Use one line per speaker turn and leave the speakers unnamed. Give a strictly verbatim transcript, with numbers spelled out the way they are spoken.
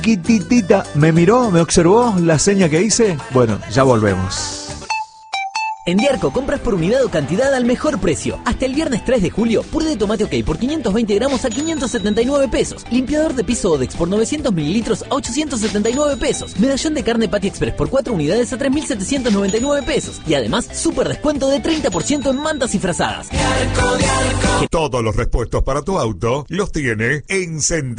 Chiquitita, ¿me miró? ¿Me observó la seña que hice? Bueno, ya volvemos.
En Diarco compras por unidad o cantidad al mejor precio. Hasta el viernes tres de julio, puré de tomate OK por quinientos veinte gramos a quinientos setenta y nueve pesos. Limpiador de piso Odex por novecientos mililitros a ochocientos setenta y nueve pesos. Medallón de carne Patty Express por cuatro unidades a tres mil setecientos noventa y nueve pesos. Y además, súper descuento de treinta por ciento en mantas y frazadas. Diarco, Diarco.
Todos los repuestos para tu auto los tiene en Centeno.